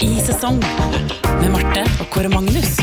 I sesong med Marte og Kåre Magnus.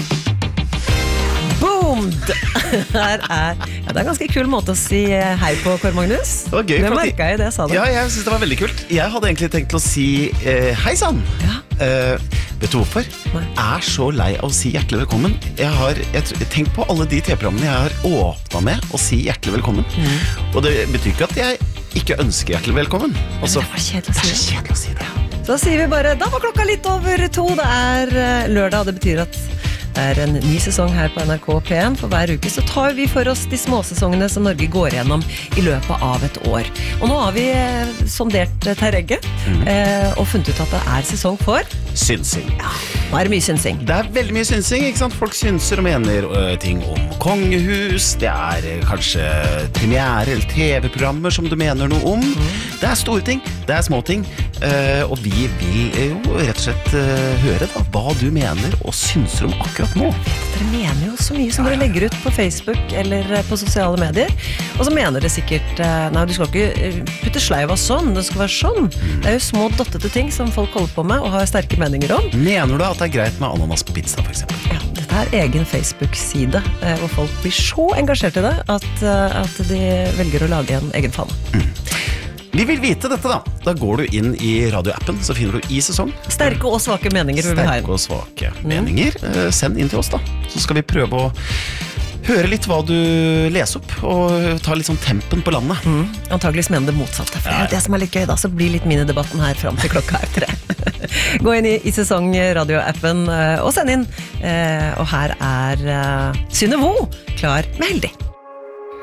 Boom! Her det en ganske kul måte å si hei på, Kåre Magnus. Det var gøy. Det merket jeg det jeg sa det. Ja, jeg synes det var veldig kult. Jeg hadde egentlig tenkt å si hei sann. Ja. Vet du hvorfor? Nei. Jeg er så lei av å si hjertelig velkommen. Tenk på alle de TV-programmene jeg har åpnet med å si hjertelig velkommen. Og det betyr ikke at jeg ikke ønsker hjertelig velkommen. Men det var kjedelig å si det er så kjedelig å si det. Så da sier vi bare, da var klokka litt over 2. Det lørdag, det betyr at det en ny sesong her på NRK P1. For hver uke så tar vi for oss de småsesongene som Norge går gjennom i løpet av et år. Og nå har vi sondert terrenget og funnet ut at det sesong for Synsing. Ja, nå det mye synsing. Det veldig mye synsing, ikke sant? Folk synser og mener ting om kongehus. Det kanskje premiere eller TV-programmer som du mener noe om. Det store ting, det små ting. Og vi vil jo rett og slett høre da, hva du mener og synser om akkurat nå. Dere mener jo så mye som dere legger ut på Facebook eller på sosiale medier. Og så mener dere sikkert, nei, du skal ikke putte sleiva sånn, det skal være sånn. Det jo små dottete ting som folk holder på med og har sterke meninger om. Mener du at det greit med ananas på pizza, for eksempel? Ja, dette egen Facebook-side, hvor folk blir så engasjert i det at de velger å lage en egen fan. Vi vil vite dette da. Da går du inn i radioappen, så finner du I sesong. Sterke og svake meninger vil vi ha inn. Sterke og svake meninger. Send inn til oss da. Så skal vi prøve å høre litt hva du leser opp, og ta litt sånn tempen på landet. Antageligvis mener det motsatte, for det det som litt gøy da, så blir litt minidebatten her frem til klokka 3. Gå inn i sesong radioappen og send inn. Og her Synne Vo klar med Heldig.